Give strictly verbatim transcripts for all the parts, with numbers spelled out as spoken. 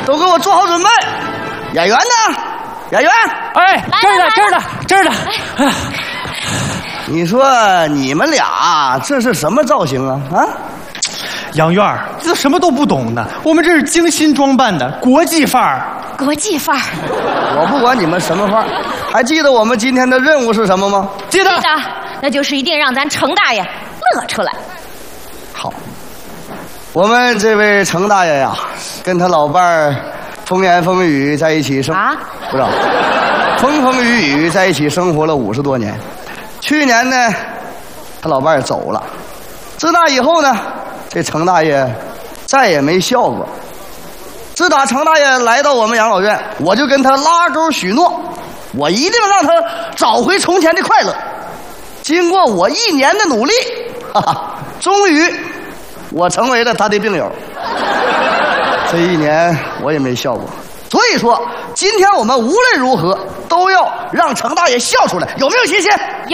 都给我做好准备。演员呢？演员， 哎，这儿呢，这儿呢，这儿呢。哎， 你说你们俩这是什么造型啊？啊？ 杨院儿，这什么都不懂呢。我们这是精心装扮的国际范儿。 国际范儿。 我不管你们什么范儿，还记得我们今天的任务是什么吗？ 记得。 记得，那就是一定让咱程大爷乐出来。 好，我们这位程大爷呀，跟他老伴儿风言风语在一起生啊， 不知道，风风雨雨在一起生活了五十多年。去年呢，他老伴儿走了。自那以后呢，这程大爷再也没笑过。自打程大爷来到我们养老院，我就跟他拉钩许诺，我一定让他找回从前的快乐。经过我一年的努力，哈哈，终于我成为了他的病友。这一年我也没笑过，所以说今天我们无论如何都要让程大爷笑出来，有没有信心？ 有。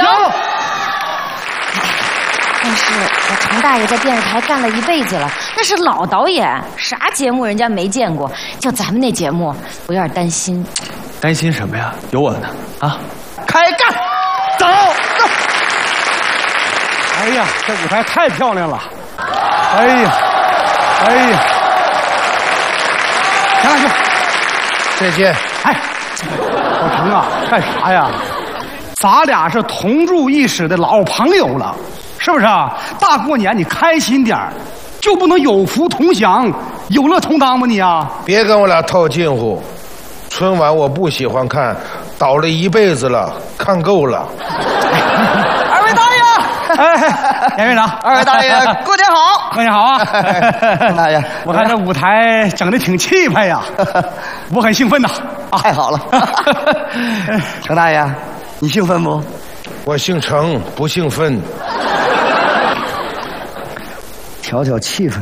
但是我程大爷在电视台干了一辈子了，那是老导演，啥节目人家没见过，就咱们那节目，我有点担心。 担心什么呀？有我呢！啊， 开干，走走。 哎呀，这舞台太漂亮了！哎呀，哎呀，行了行， 再见。 哎，老程啊，干啥呀？咱俩是同住一室的老朋友了，是不是啊？大过年你开心点儿，就不能有福同享、有乐同当吗？你啊， 别跟我俩套近乎。春晚我不喜欢看，倒了一辈子了，看够了。 二位大爷， 哎，杨院长， 二位大爷，过年好！ 过年好啊！ 大爷， 我看这舞台整得挺气派呀，我很兴奋呐！ 啊，太好了！程大爷，你兴奋不？ 我姓程，不姓分。 调调气氛。